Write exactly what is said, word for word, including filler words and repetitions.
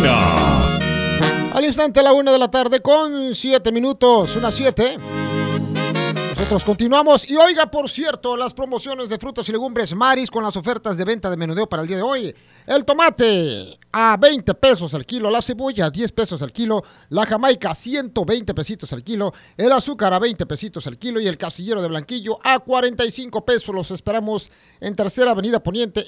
mañana. Al instante a la una de la tarde con siete minutos, unas siete. Nosotros continuamos. Y oiga, por cierto, las promociones de frutas y legumbres Maris con las ofertas de venta de menudeo para el día de hoy. El tomate a veinte pesos al kilo, la cebolla a diez pesos al kilo, la jamaica a ciento veinte pesitos al kilo, el azúcar a veinte pesitos al kilo y el casillero de Blanquillo a cuarenta y cinco pesos. Los esperamos en Tercera Avenida Poniente